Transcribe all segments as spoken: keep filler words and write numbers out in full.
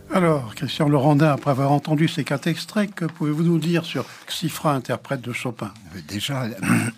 Alors, Christian Laurendin, après avoir entendu ces quatre extraits, que pouvez-vous nous dire sur Xifra, interprète de Chopin? Déjà,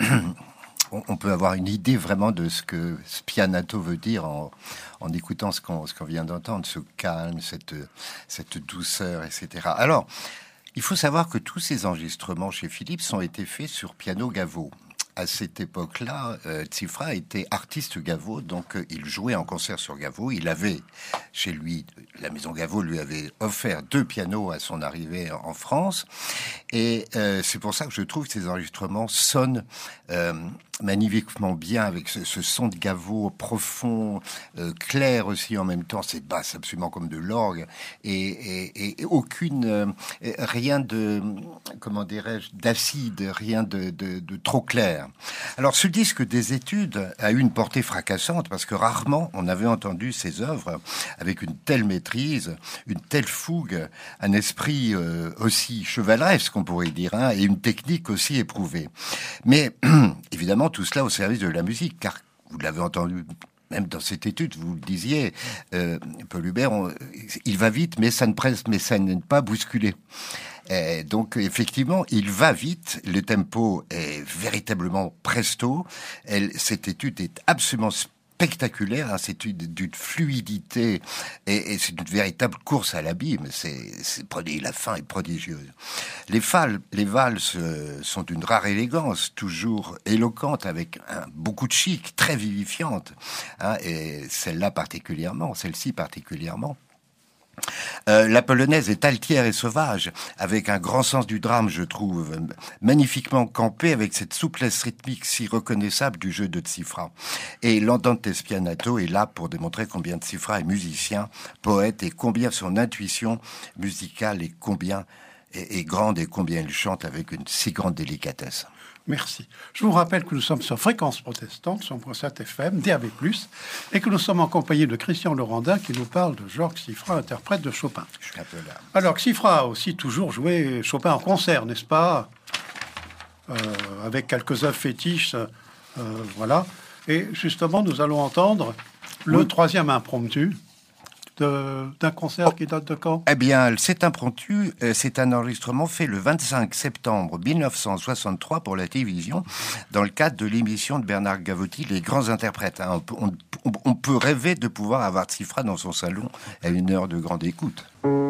on peut avoir une idée vraiment de ce que spianato veut dire en, en écoutant ce qu'on, ce qu'on vient d'entendre, ce calme, cette, cette douceur, et cetera. Alors, il faut savoir que tous ces enregistrements chez Philips ont été faits sur piano Gaveau. À cette époque-là, euh, Xifra était artiste Gaveau, donc euh, il jouait en concert sur Gaveau. Il avait chez lui, la maison Gaveau lui avait offert deux pianos à son arrivée en France, et euh, c'est pour ça que je trouve que ces enregistrements sonnent euh, magnifiquement bien avec ce, ce son de Gaveau profond, euh, clair aussi en même temps. C'est basse absolument comme de l'orgue, et, et, et aucune, euh, rien de, comment dirais-je, d'acide, rien de, de, de trop clair. Alors, ce disque des études a eu une portée fracassante parce que rarement on avait entendu ces œuvres avec une telle maîtrise, une telle fougue, un esprit euh, aussi chevaleresque, on pourrait dire, hein, et une technique aussi éprouvée. Mais évidemment, tout cela au service de la musique, car vous l'avez entendu. Même dans cette étude, vous le disiez, euh, Paul Hubert, on, il va vite, mais ça ne presse, mais ça n'est pas bousculé. Et donc, effectivement, il va vite. Le tempo est véritablement presto. Elle, cette étude est absolument spectaculaire. Hein, c'est une, d'une fluidité et, et c'est une véritable course à l'abîme. C'est, c'est, la fin est prodigieuse. Les, fal, les valses sont d'une rare élégance, toujours éloquente, avec un, beaucoup de chic, très vivifiante. Hein, et celle-là particulièrement, celle-ci particulièrement. Euh, la polonaise est altière et sauvage, avec un grand sens du drame, je trouve, magnifiquement campé, avec cette souplesse rythmique si reconnaissable du jeu de Xifra. Et l'Andante spianato est là pour démontrer combien Xifra est musicien, poète, et combien son intuition musicale est combien est, est grande, et combien il chante avec une si grande délicatesse. Merci. Je vous rappelle que nous sommes sur Fréquence Protestante, cent point sept F M, D A B plus, et que nous sommes en compagnie de Christian Laurendin qui nous parle de Georges Xifra, interprète de Chopin. Je suis un peu là. Alors, Xifra a aussi toujours joué Chopin en concert, n'est-ce pas, euh, avec quelques œuvres fétiches, euh, voilà. Et justement, nous allons entendre le oui. troisième impromptu De, d'un concert oh. qui date de quand? Eh bien, cet impromptu, euh, c'est un enregistrement fait le vingt-cinq septembre mille neuf cent soixante-trois pour la télévision, dans le cadre de l'émission de Bernard Gavotti, Les Grands Interprètes. Hein. On, on, on peut rêver de pouvoir avoir Xifra dans son salon à une heure de grande écoute.